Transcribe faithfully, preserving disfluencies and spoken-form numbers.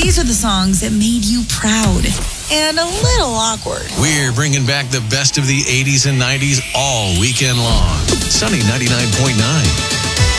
These are the songs that made you proud and a little awkward. We're bringing back the best of the eighties and nineties all weekend long. Sunny ninety-nine point nine.